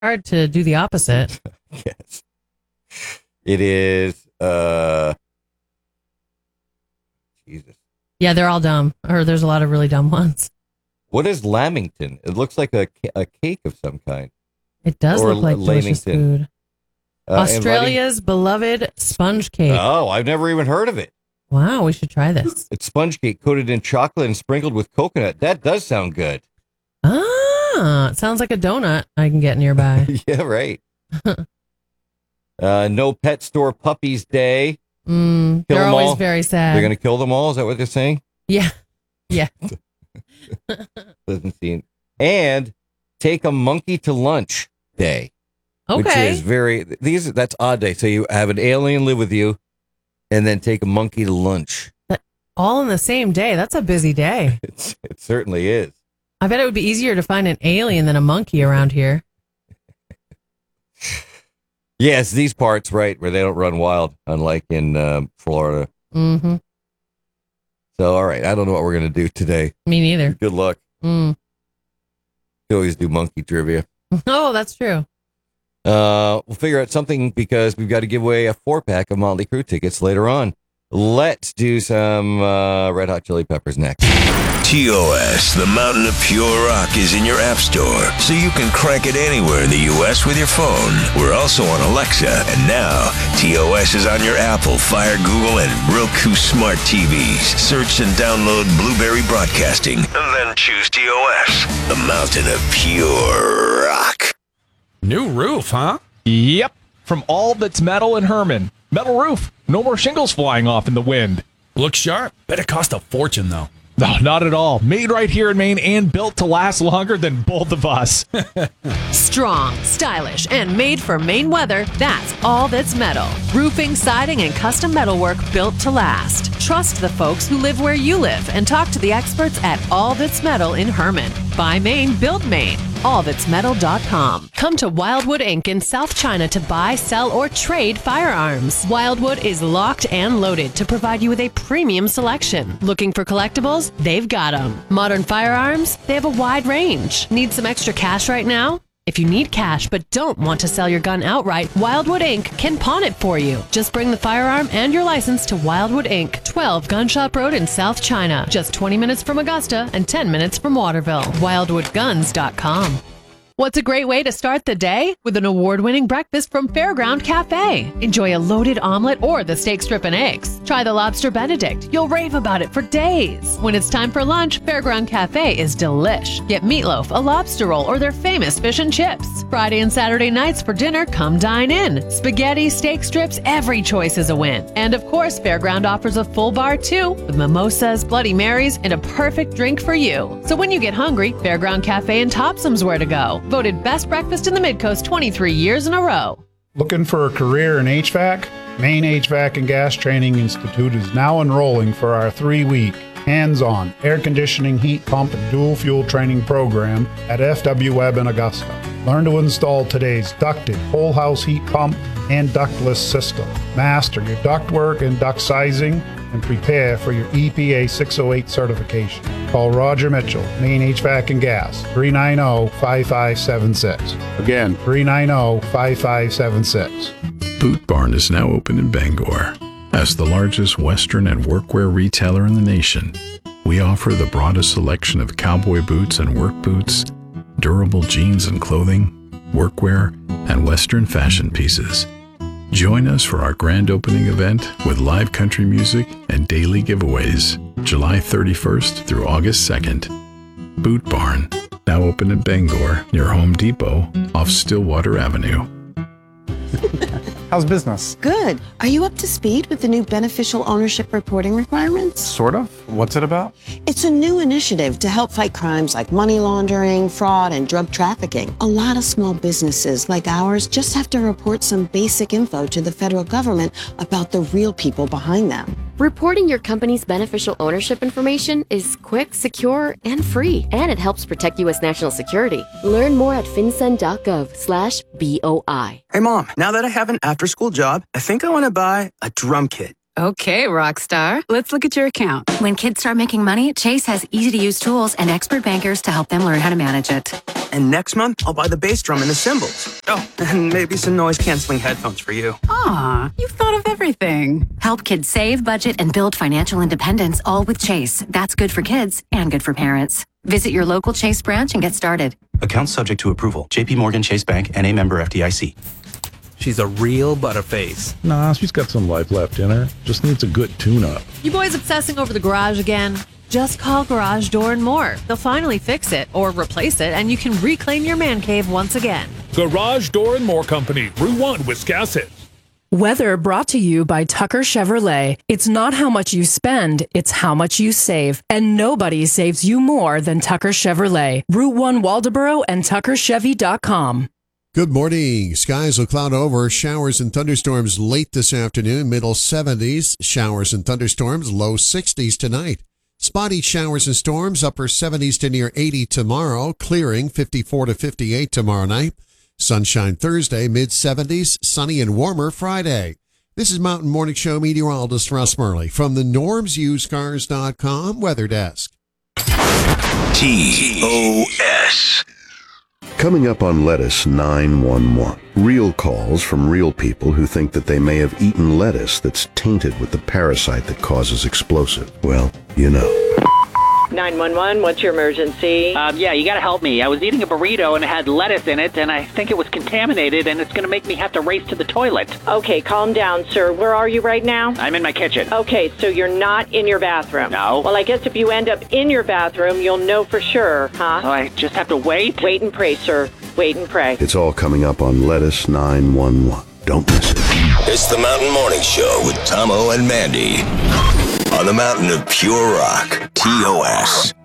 hard to do the opposite. Yes. It is, Jesus. Yeah, they're all dumb. Or there's a lot of really dumb ones. What is lamington? It looks like a cake of some kind. It does Or look like delicious lamington. food. Australia's beloved sponge cake. Oh, I've never even heard of it. Wow, we should try this. It's sponge cake coated in chocolate and sprinkled with coconut. That does sound good. It sounds like a donut I can get nearby. Yeah, right. No pet store puppies day. They're always all. Very sad. They're going to kill them all? Is that what they're saying? Yeah. Yeah. Doesn't seem. And take a monkey to lunch day. Okay. Which is that's odd day. So you have an alien live with you and then take a monkey to lunch. All in the same day. That's a busy day. It certainly is. I bet it would be easier to find an alien than a monkey around here. Yes, these parts, right, where they don't run wild, unlike in Florida. Mm-hmm. So, all right, I don't know what we're going to do today. Me neither. Good luck. You always do monkey trivia. Oh, that's true. We'll figure out something because we've got to give away a 4-pack of Motley Crue tickets later on. Let's do some Red Hot Chili Peppers next. TOS, the Mountain of Pure Rock, is in your app store, so you can crank it anywhere in the U.S. with your phone. We're also on Alexa, and now TOS is on your Apple, Fire, Google, and Roku smart TVs. Search and download Blueberry Broadcasting, and then choose TOS, the Mountain of Pure Rock. New roof, huh? Yep, from All That's Metal in Herman. Metal roof, no more shingles flying off in the wind. Looks sharp. Bet it cost a fortune, though. No, not at all. Made right here in Maine and built to last longer than both of us. Strong, stylish, and made for Maine weather, that's All That's Metal. Roofing, siding, and custom metalwork built to last. Trust the folks who live where you live and talk to the experts at All That's Metal in Herman. Buy Maine, build Maine. allthat'smetal.com. Come to Wildwood Inc. in South China to buy, sell, or trade firearms. Wildwood is locked and loaded to provide you with a premium selection. Looking for collectibles? They've got them. Modern firearms? They have a wide range. Need some extra cash right now? If you need cash but don't want to sell your gun outright, Wildwood Inc. can pawn it for you. Just bring the firearm and your license to Wildwood Inc., 12 Gun Shop Road in South China. Just 20 minutes from Augusta and 10 minutes from Waterville. WildwoodGuns.com. What's a great way to start the day? With an award-winning breakfast from Fairground Cafe. Enjoy a loaded omelet or the steak strip and eggs. Try the lobster Benedict. You'll rave about it for days. When it's time for lunch, Fairground Cafe is delish. Get meatloaf, a lobster roll, or their famous fish and chips. Friday and Saturday nights for dinner, come dine in. Spaghetti, steak strips, every choice is a win. And of course, Fairground offers a full bar too, with mimosas, Bloody Marys, and a perfect drink for you. So when you get hungry, Fairground Cafe and Topsum's where to go. Voted best breakfast in the Midcoast 23 years in a row. Looking for a career in HVAC? Maine HVAC and Gas Training Institute is now enrolling for our 3-week hands-on air conditioning, heat pump, and dual fuel training program at FW Webb in Augusta. Learn to install today's ducted whole house heat pump and ductless system. Master your ductwork and duct sizing and prepare for your EPA 608 certification. Call Roger Mitchell, Maine HVAC and Gas, 390-5576. Again, 390-5576. Boot Barn is now open in Bangor. As the largest Western and workwear retailer in the nation, we offer the broadest selection of cowboy boots and work boots, durable jeans and clothing, workwear, and Western fashion pieces. Join us for our grand opening event with live country music and daily giveaways, July 31st through August 2nd. Boot Barn, now open in Bangor, near Home Depot, off Stillwater Avenue. How's business? Good. Are you up to speed with the new beneficial ownership reporting requirements? Sort of. What's it about? It's a new initiative to help fight crimes like money laundering, fraud, and drug trafficking. A lot of small businesses like ours just have to report some basic info to the federal government about the real people behind them. Reporting your company's beneficial ownership information is quick, secure, and free. And it helps protect U.S. national security. Learn more at fincen.gov/BOI. Hey, Mom, now that I have an after-school job, I think I want to buy a drum kit. Okay, Rockstar. Let's look at your account. When kids start making money, Chase has easy-to-use tools and expert bankers to help them learn how to manage it. And next month, I'll buy the bass drum and the cymbals. Oh, and maybe some noise-canceling headphones for you. Aw, you've thought of everything. Help kids save, budget, and build financial independence, all with Chase. That's good for kids and good for parents. Visit your local Chase branch and get started. Account subject to approval. JP Morgan Chase Bank, N.A. member FDIC. She's a real butterface. Nah, she's got some life left in her. Just needs a good tune-up. You boys obsessing over the garage again? Just call Garage Door and More. They'll finally fix it or replace it, and you can reclaim your man cave once again. Garage Door and More Company, Route 1, Wiscasset. Weather brought to you by Tucker Chevrolet. It's not how much you spend, it's how much you save. And nobody saves you more than Tucker Chevrolet. Route 1 Waldoboro and TuckerChevy.com. Good morning. Skies will cloud over. Showers and thunderstorms late this afternoon, middle 70s. Showers and thunderstorms, low 60s tonight. Spotty showers and storms, upper 70s to near 80 tomorrow. Clearing 54 to 58 tomorrow night. Sunshine Thursday, mid-70s. Sunny and warmer Friday. This is Mountain Morning Show meteorologist Russ Murley from the normsusedcars.com weather desk. TOS. Coming up on Lettuce 911. Real calls from real people who think that they may have eaten lettuce that's tainted with the parasite that causes explosive. Well, you know. 911, what's your emergency? Yeah, you gotta help me. I was eating a burrito and it had lettuce in it, and I think it was contaminated, and it's gonna make me have to race to the toilet. Okay, calm down, sir. Where are you right now? I'm in my kitchen. Okay, so you're not in your bathroom? No. Well, I guess if you end up in your bathroom, you'll know for sure, huh? So I just have to wait? Wait and pray, sir. Wait and pray. It's all coming up on Lettuce 911. Don't miss it. It's the Mountain Morning Show with Tomo and Mandy. On the mountain of pure rock, TOS.